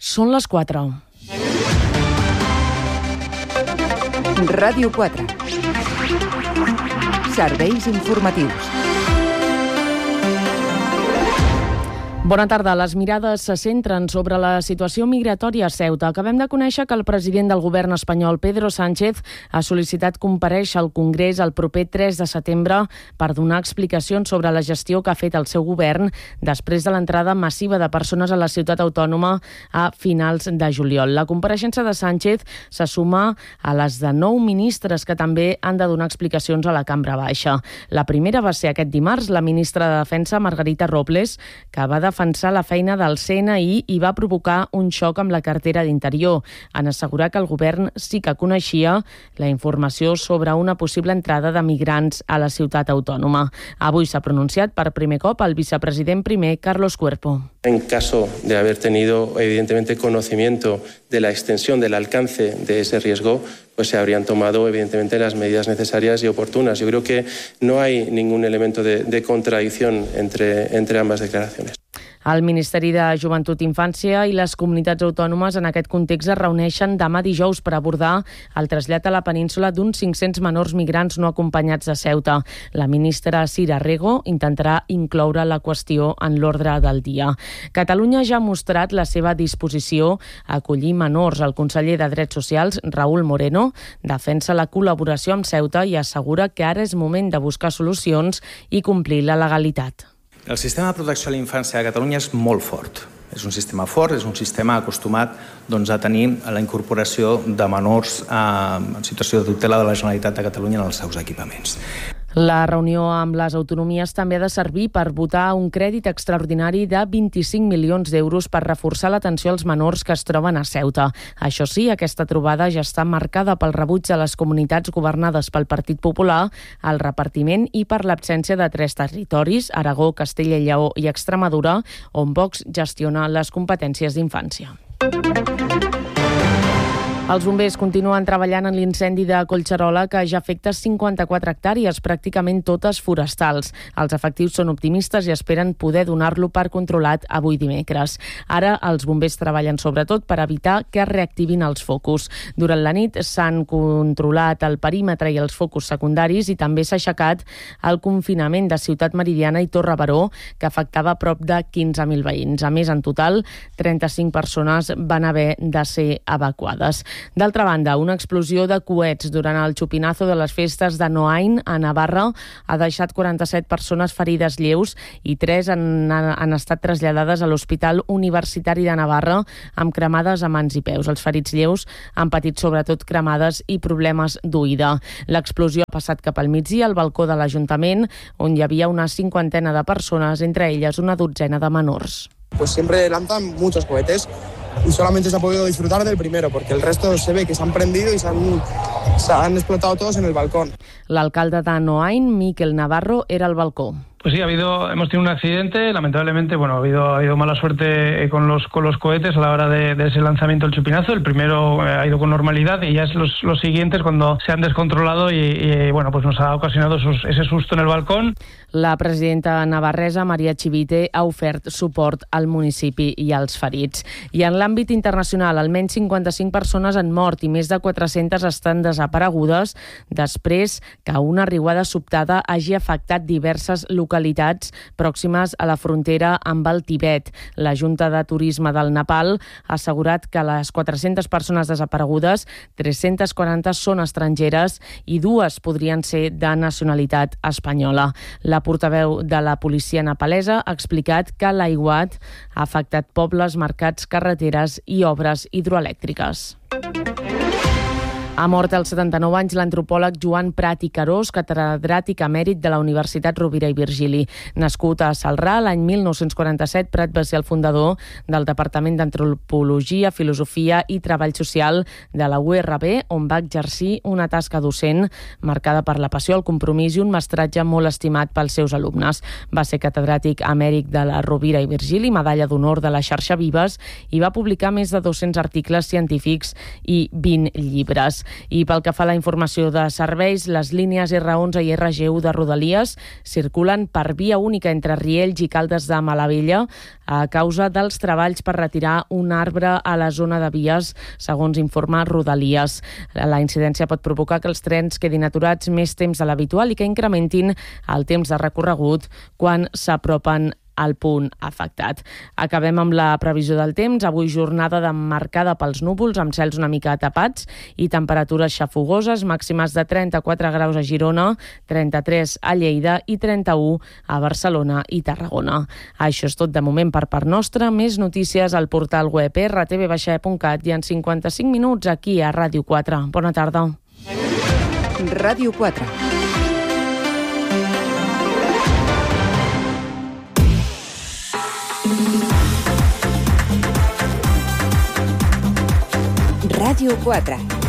Són les 4. Ràdio 4. Serveis informatius. Bona tarda. Les mirades se centren sobre la situació migratòria a Ceuta. Acabem de conèixer que el president del govern espanyol, Pedro Sánchez, ha sol·licitat comparèixer al Congrés el proper 3 de setembre per donar explicacions sobre la gestió que ha fet el seu govern després de l'entrada massiva de persones a la ciutat autònoma a finals de juliol. La compareixença de Sánchez se suma a les de 9 ministres que també han de donar explicacions a la Cambra Baixa. La primera va ser aquest dimarts la ministra de Defensa, Margarita Robles, que va defensar la feina del CNI i va provocar un xoc amb la cartera d'Interior, en assegurar que el govern sí que coneixia la informació sobre una possible entrada de migrants a la ciutat autònoma. Avui s'ha pronunciat per primer cop el vicepresident primer, Carlos Cuerpo. En caso de haber tenido, evidentemente, conocimiento de la extensión, del alcance de ese riesgo, pues se habrían tomado, evidentemente, las medidas necesarias y oportunas. Yo creo que no hay ningún elemento de contradicción entre ambas declaraciones. El Ministeri de Joventut i Infància i les comunitats autònomes en aquest context es reuneixen demà dijous per abordar el trasllat a la península d'uns 500 menors migrants no acompanyats de Ceuta. La ministra Sira Rego intentarà incloure la qüestió en l'ordre del dia. Catalunya ja ha mostrat la seva disposició a acollir menors. El conseller de Drets Socials, Raúl Moreno, defensa la col·laboració amb Ceuta i assegura que ara és moment de buscar solucions i complir la legalitat. El sistema de protecció a la infància a Catalunya és molt fort. És un sistema fort, és un sistema acostumat a tenir la incorporació de menors en situació de tutela de la Generalitat de Catalunya en els seus equipaments. La reunió amb les autonomies també ha de servir per votar un crèdit extraordinari de 25 milions d'euros per reforçar l'atenció als menors que es troben a Ceuta. Això sí, aquesta trobada ja està marcada pel rebuig de les comunitats governades pel Partit Popular al repartiment i per l'absència de 3 territoris, Aragó, Castella i Lleó i Extremadura, on Vox gestiona les competències d'infància. Els bombers continuen treballant en l'incendi de Collserola, que ja afecta 54 hectàrees, pràcticament totes forestals. Els efectius són optimistes i esperen poder donar-lo per controlat avui dimecres. Ara els bombers treballen sobretot per evitar que es reactivin els focus. Durant la nit s'han controlat el perímetre i els focus secundaris i també s'ha aixecat el confinament de Ciutat Meridiana i Torre Baró, que afectava prop de 15.000 veïns. A més, en total, 35 persones van haver de ser evacuades. D'altra banda, una explosió de coets durant el xupinazo de les festes de Noain a Navarra ha deixat 47 persones ferides lleus i 3 han estat traslladades a l'Hospital Universitari de Navarra amb cremades a mans i peus. Els ferits lleus han patit sobretot cremades i problemes d'oïda. L'explosió ha passat cap al migdia al balcó de l'Ajuntament, on hi havia una 50ena de persones, entre elles una 12 de menors. Pues siempre lanzan muchos cohetes y solamente se ha podido disfrutar del primero, porque el resto se ve que se han prendido y se han explotado todos en el balcón. L'alcalde de Noain, Miquel Navarro, era al balcó. Pues sí, hemos tenido un accidente, lamentablemente, ha habido mala suerte con los cohetes a la hora de ese lanzamiento del chupinazo. El primero ha ido con normalidad y ya es los siguientes cuando se han descontrolado y pues nos ha ocasionado ese susto en el balcón. La presidenta navarresa, Maria Chivite, ha ofert suport al municipi i als ferits. I en l'àmbit internacional, almenys 55 persones han mort i més de 400 estan desaparegudes després que una riuada sobtada hagi afectat diverses localitats pròximes a la frontera amb el Tibet. La Junta de Turisme del Nepal ha assegurat que les 400 persones desaparegudes, 340 són estrangeres i 2 podrien ser de nacionalitat espanyola. La portaveu de la policia nepalesa ha explicat que l'aiguat ha afectat pobles, mercats, carreteres i obres hidroelèctriques. Ha mort als 79 anys l'antropòleg Joan Prat i Carós, catedràtic emèrit de la Universitat Rovira i Virgili. Nascut a Celrà l'any 1947, Prat va ser el fundador del Departament d'Antropologia, Filosofia i Treball Social de la URB, on va exercir una tasca docent marcada per la passió, el compromís i un mestratge molt estimat pels seus alumnes. Va ser catedràtic emèrit de la Rovira i Virgili, medalla d'honor de la xarxa Vives, i va publicar més de 200 articles científics i 20 llibres. I pel que fa a la informació de serveis, les línies R11 i RG1 de Rodalies circulen per via única entre Riells i Caldes de Malavella a causa dels treballs per retirar un arbre a la zona de vies, segons informa Rodalies. La incidència pot provocar que els trens quedin aturats més temps de l'habitual i que incrementin el temps de recorregut quan s'apropen al punt afectat. Acabem amb la previsió del temps. Avui jornada marcada pels núvols, amb cels una mica tapats i temperatures xafogoses, màximes de 34 graus a Girona, 33 a Lleida i 31 a Barcelona i Tarragona. Això és tot de moment per part nostra. Més notícies al portal web rtv-e.cat i en 55 minuts aquí a Ràdio 4. Bona tarda. Ràdio 4. Ràdio 4.